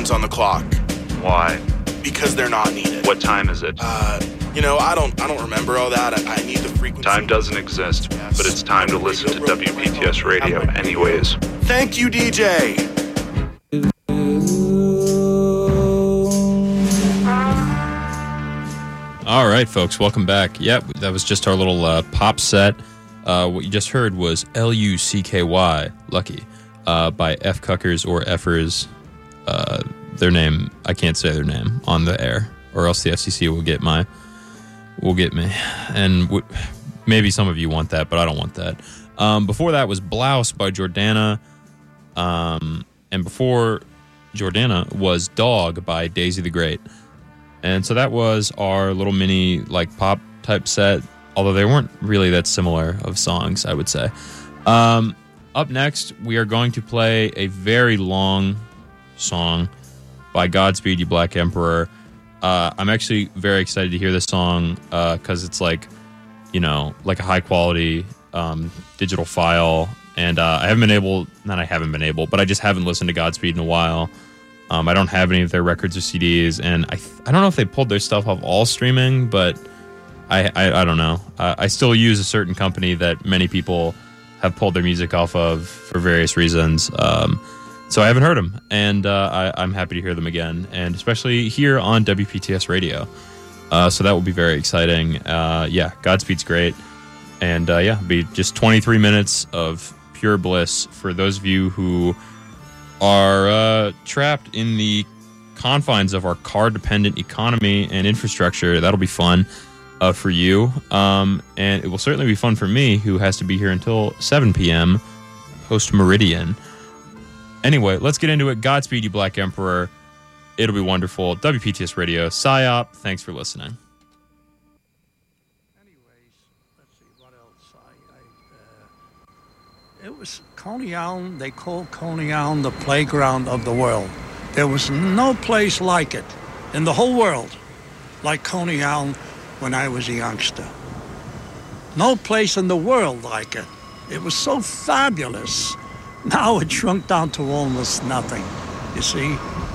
seconds on the clock. Why? Because they're not needed. What time is it? I don't remember all that. I need the frequency. Time doesn't exist, but it's time to listen to WPTS Radio anyways. Thank you, DJ. All right, folks, welcome back. Yep, that was just our little pop set. What you just heard was L-U-C-K-Y, Lucky, by F. Cuckers or Effers. Their name, I can't say their name on the air, or else the FCC will get me. And maybe some of you want that, but I don't want that. Before that was Blouse by Jordana. And before Jordana was Dog by Daisy the Great. And so that was our little mini pop type set, although they weren't really that similar of songs, I would say. Up next, we are going to play a very long song by Godspeed You Black Emperor. I'm actually very excited to hear this song because it's like a high quality digital file. And I just haven't listened to Godspeed in a while. I don't have any of their records or CDs, and I don't know if they pulled their stuff off all streaming, but I don't know. I still use a certain company that many people have pulled their music off of for various reasons. So I haven't heard them, and I'm happy to hear them again, and especially here on WPTS Radio. So that will be very exciting. Godspeed's great. And it'll be just 23 minutes of pure bliss for those of you who are trapped in the confines of our car-dependent economy and infrastructure. That'll be fun for you. And it will certainly be fun for me, who has to be here until 7 p.m. post-meridian. Anyway, let's get into it. Godspeed, You Black Emperor. It'll be wonderful. WPTS Radio, PSYOP. Thanks for listening. Anyways, let's see, what else? It was Coney Island. They called Coney Island the playground of the world. There was no place like it in the whole world, like Coney Island when I was a youngster. No place in the world like it. It was so fabulous. Now it shrunk down to almost nothing, you see.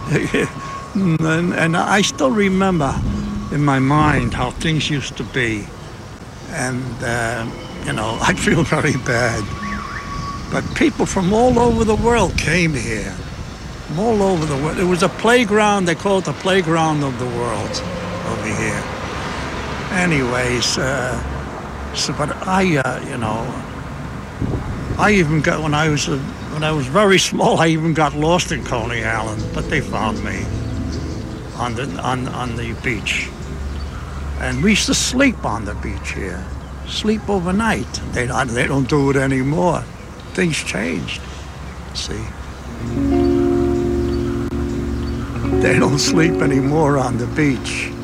and I still remember in my mind how things used to be. And, I feel very bad. But people from all over the world came here. From all over the world. It was a playground. They call it the playground of the world over here. Anyways, but I even got, when I was very small, I even got lost in Coney Island, but they found me on the beach. And we used to sleep on the beach here. Sleep overnight. They don't do it anymore. Things changed. See? They don't sleep anymore on the beach.